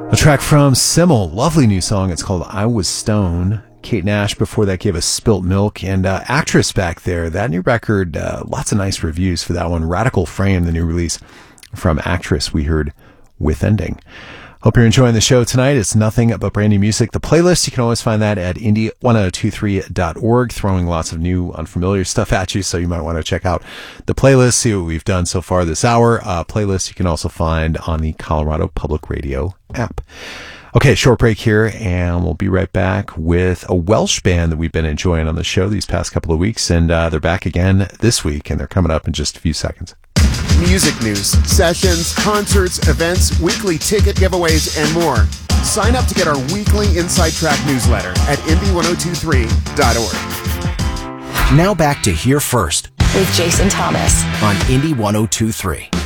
A track from Simmel, lovely new song. It's called I Was Stone. Kate Nash before that gave us Spilt Milk, and Actress back there. That new record, lots of nice reviews for that one. Radical Frame, the new release from Actress, we heard With Ending. Hope you're enjoying the show tonight. It's nothing but brand new music. The playlist, you can always find that at indie1023.org, throwing lots of new, unfamiliar stuff at you, so you might want to check out the playlist, see what we've done so far this hour. Playlist you can also find on the Colorado Public Radio app. Okay, short break here, and we'll be right back with a Welsh band that we've been enjoying on the show these past couple of weeks, and they're back again this week, and they're coming up in just a few seconds. Music news, sessions, concerts, events, weekly ticket giveaways, and more. Sign up to get our weekly Inside Track newsletter at indie1023.org. Now back to Hear First with Jason Thomas on Indie 1023.